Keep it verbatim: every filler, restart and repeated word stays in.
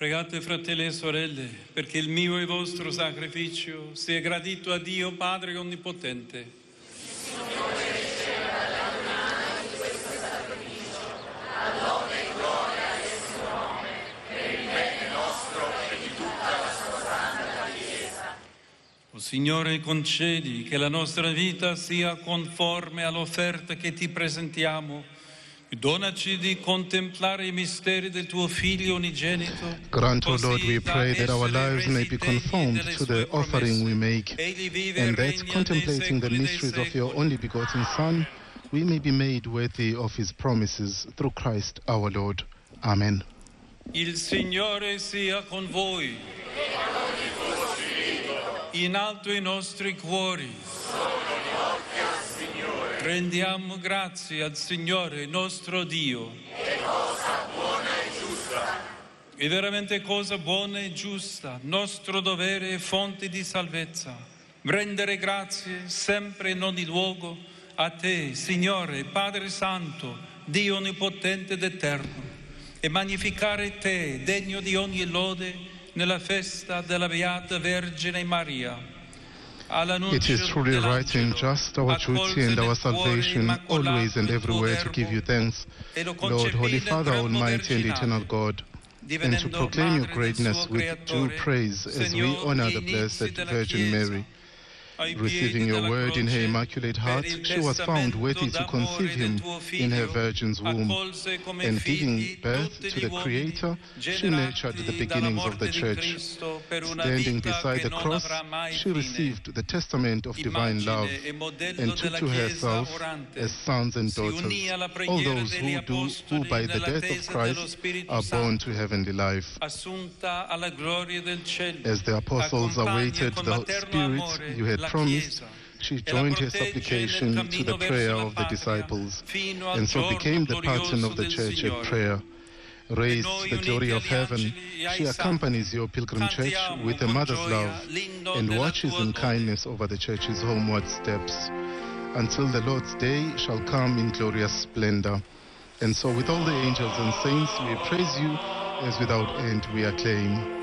Pregate, fratelli e sorelle, perché il mio e vostro sacrificio sia gradito a Dio Padre Onnipotente. Signore riceva dalla mano di questo sacrificio, a nome e gloria del suo nome, per il bene nostro e di tutta la sua santa Chiesa. O Signore, concedi che la nostra vita sia conforme all'offerta che ti presentiamo. Donaci di contemplare i misteri del tuo Figlio unigenito. Grant, O Lord, we pray that our lives may be conformed to the offering we make, and that, contemplating the mysteries of your only begotten Son, we may be made worthy of his promises through Christ our Lord. Amen. Il Signore sia con voi. In alto i nostri cuori. Rendiamo grazie al Signore nostro Dio. È cosa buona e giusta. È veramente cosa buona e giusta, nostro dovere e fonte di salvezza. Rendere grazie sempre in ogni luogo a te, Signore, Padre Santo, Dio Onnipotente ed Eterno, e magnificare te, degno di ogni lode, nella festa della Beata Vergine Maria. It is truly right and just, our duty and our salvation, always and everywhere to give you thanks, Lord, Holy Father, Almighty and Eternal God, and to proclaim your greatness with due praise as we honor the Blessed Virgin Mary. Receiving your word in her Immaculate Heart, she was found worthy to conceive him in her Virgin's womb, and giving birth to the Creator, she nurtured the beginnings of the Church. Standing beside the cross, she received the testament of divine love, and took to herself, as sons and daughters, all those who do, who by the death of Christ are born to heavenly life. As the apostles awaited the Spirit you had promised, she joined her supplication to the prayer of the disciples, and so became the pattern of the Church at prayer. Raised to the glory of heaven, she accompanies your pilgrim Church with a mother's love and watches in kindness over the Church's homeward steps, until the Lord's day shall come in glorious splendor. And so with all the angels and saints we praise you, as without end we acclaim.